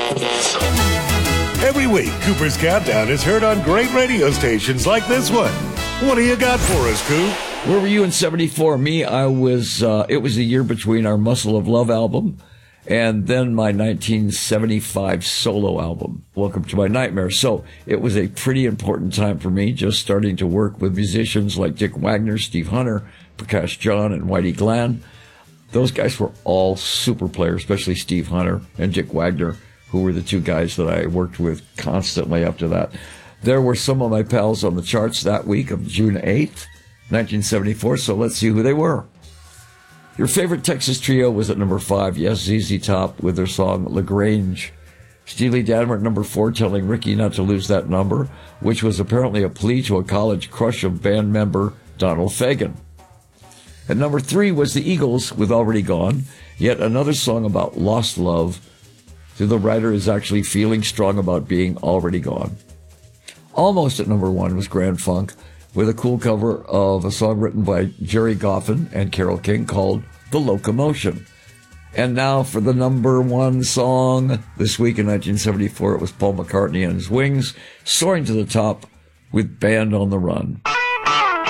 Every week, Cooper's Countdown is heard on great radio stations like this one. What do you got for us, Coop? Where were you in 74? Me, I was, it was a year between our Muscle of Love album and then my 1975 solo album, Welcome to My Nightmare. So it was a pretty important time for me, just starting to work with musicians like Dick Wagner, Steve Hunter, Prakash John, and Whitey Glenn. Those guys were all super players, especially Steve Hunter and Dick Wagner, who were the two guys that I worked with constantly after that. There were some of my pals on the charts that week of June 8th, 1974, so let's see who they were. Your favorite Texas trio was at number 5, yes, ZZ Top, with their song LaGrange. Steely Dan were at number 4, telling Ricky not to lose that number, which was apparently a plea to a college crush of band member Donald Fagen. At number 3 was the Eagles with Already Gone, yet another song about lost love. So the writer is actually feeling strong about being already gone. Almost at number 1 was Grand Funk, with a cool cover of a song written by Jerry Goffin and Carole King called The Locomotion. And now for the number 1 song this week in 1974, it was Paul McCartney and his Wings, soaring to the top with Band on the Run.